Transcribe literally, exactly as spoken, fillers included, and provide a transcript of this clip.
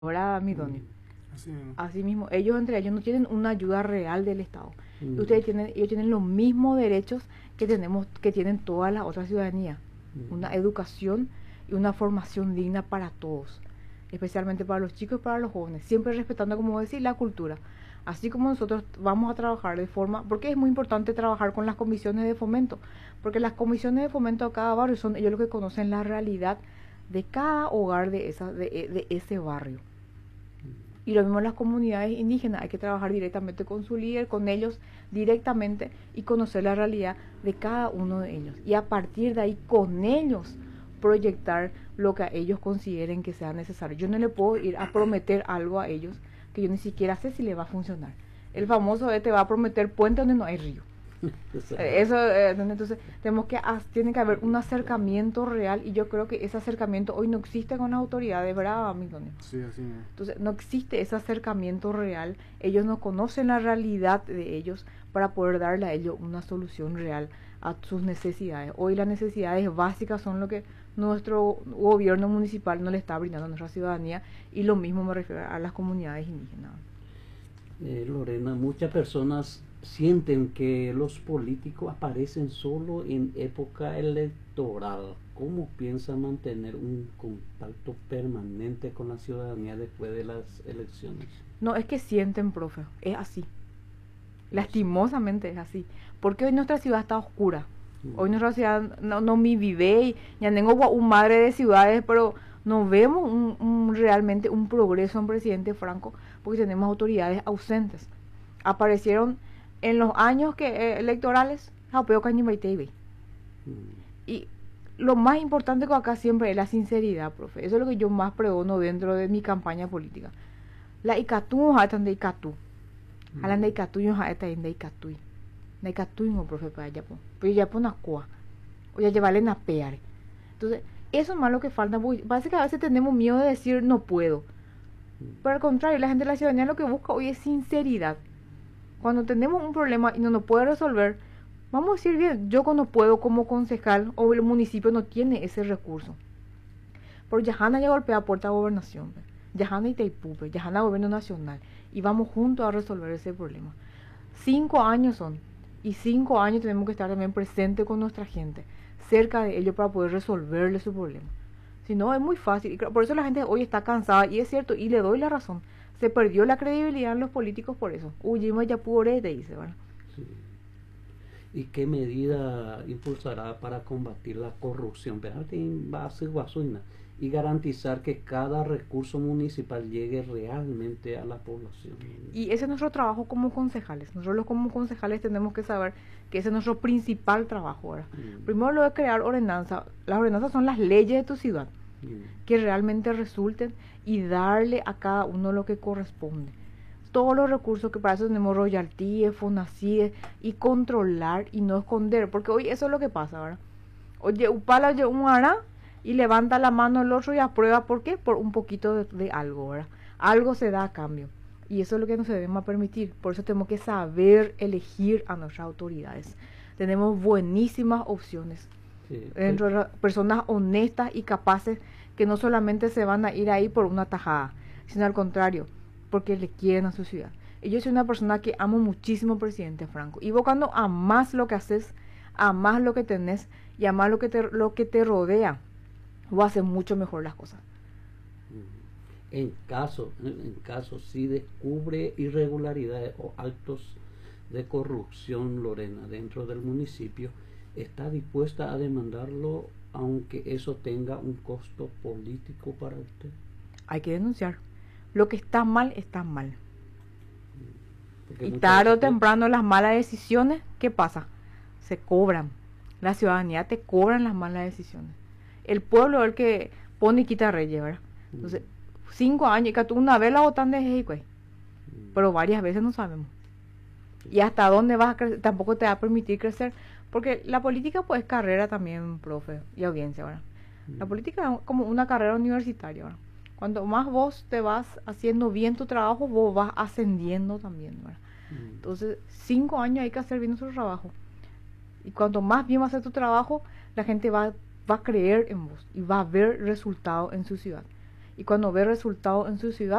Ahora, mi Mm, Donio. así mismo. Así mismo, ellos entre ellos no tienen una ayuda real del Estado. Y Mm, ustedes tienen, ellos tienen los mismos derechos que tenemos, que tienen todas las otras ciudadanías. Una mm, educación y una formación digna para todos, especialmente para los chicos y para los jóvenes, siempre respetando, como decir, la cultura. Así como nosotros vamos a trabajar de forma, porque es muy importante trabajar con las comisiones de fomento, porque las comisiones de fomento de cada barrio son ellos los que conocen la realidad de cada hogar de, esa, de, de ese barrio. Y lo mismo en las comunidades indígenas, hay que trabajar directamente con su líder, con ellos directamente y conocer la realidad de cada uno de ellos. Y a partir de ahí, con ellos, proyectar lo que a ellos consideren que sea necesario. Yo no le puedo ir a prometer algo a ellos que yo ni siquiera sé si le va a funcionar. El famoso de te va a prometer puente donde no hay río. exacto. Eso, eh, entonces, tenemos que, tiene que haber un acercamiento real y yo creo que ese acercamiento hoy no existe con las autoridades, ¿verdad, amigo? Sí, así mismo. Entonces, no existe ese acercamiento real, ellos no conocen la realidad de ellos para poder darle a ellos una solución real a sus necesidades. Hoy las necesidades básicas son lo que nuestro gobierno municipal no le está brindando a nuestra ciudadanía y lo mismo me refiero a las comunidades indígenas. Eh, Lorena, muchas personas sienten que los políticos aparecen solo en época electoral. ¿Cómo piensa mantener un contacto permanente con la ciudadanía después de las elecciones? No es que sienten, profe, es así. Eso. Lastimosamente es así. Porque hoy nuestra ciudad está oscura. Hoy Mm, nuestra ciudad no, no me vive y ya tengo un madre de ciudades, pero no vemos un, un, realmente un progreso en presidente Franco porque tenemos autoridades ausentes. Aparecieron en los años que, eh, electorales, mm, y lo más importante que acá siempre es la sinceridad, profe. Eso es lo que yo más pregono dentro de mi campaña política. La ikatu ha tan de ikatu. Halan de mm. ikatu yo ha eta de ikatu. Na ikatu no, profe, para allá. Pero ya pon a coa. O ya llevarle na pear. Entonces, eso es más lo que falta. Parece que a veces tenemos miedo de decir no puedo. Pero al contrario, la gente de la ciudadanía lo que busca hoy es sinceridad. Cuando tenemos un problema y no nos puede resolver, vamos a decir bien, yo no puedo como concejal o el municipio no tiene ese recurso. Pero Yajana ya golpea puerta a gobernación, Yajana y Taipupe, Yajana a gobierno nacional y vamos juntos a resolver ese problema. Cinco años son y cinco años tenemos que estar también presentes con nuestra gente, cerca de ellos para poder resolverle su problema. Si no, es muy fácil. Y por eso la gente hoy está cansada, y es cierto, y le doy la razón. Se perdió la credibilidad en los políticos por eso. Uyima ya pure, te dice, ¿verdad? Sí. ¿Y qué medida impulsará para combatir la corrupción? Y garantizar que cada recurso municipal llegue realmente a la población. Y ese es nuestro trabajo como concejales. Nosotros como concejales tenemos que saber que ese es nuestro principal trabajo ahora. Mm, Primero lo de crear ordenanza. Las ordenanzas son las leyes de tu ciudad, mm, que realmente resulten y darle a cada uno lo que corresponde. Todos los recursos que para eso tenemos royalties, fonacíes y controlar y no esconder, porque hoy eso es lo que pasa ahora. Oye, Upala oye un ara y levanta la mano el otro y aprueba, ¿por qué? Por un poquito de, de algo, ¿verdad? Algo se da a cambio. Y eso es lo que no se debe permitir. Por eso tenemos que saber elegir a nuestras autoridades. Tenemos buenísimas opciones. sí, Dentro de personas honestas y capaces que no solamente se van a ir ahí por una tajada, sino al contrario, porque le quieren a su ciudad. Y yo soy una persona que amo muchísimo al presidente Franco. Y vos cuando amás lo que haces, amás lo que tenés y amás lo que te, lo que te rodea, vos haces mucho mejor las cosas. en caso, en caso si descubre irregularidades o actos de corrupción, Lorena, dentro del municipio, está dispuesta a demandarlo aunque eso tenga un costo político para usted. Hay que denunciar. Lo que está mal, está mal. Porque Y muchas tarde o veces temprano las malas decisiones, ¿qué pasa? Se cobran. La ciudadanía te cobran las malas decisiones. El pueblo es el que pone y quita reyes, ¿verdad? Entonces, cinco años, que tú una vez la votan de México, pero varias veces no sabemos. Y hasta dónde vas a crecer, tampoco te va a permitir crecer, porque la política pues es carrera también, profe, y audiencia, ¿verdad? La política es como una carrera universitaria, ¿verdad? Cuanto más vos te vas haciendo bien tu trabajo, vos vas ascendiendo también, ¿verdad? Entonces, cinco años hay que hacer bien nuestro trabajo. Y cuanto más bien va a hacer tu trabajo, la gente va, va a creer en vos y va a ver resultados en su ciudad. y cuando ve resultados en su ciudad,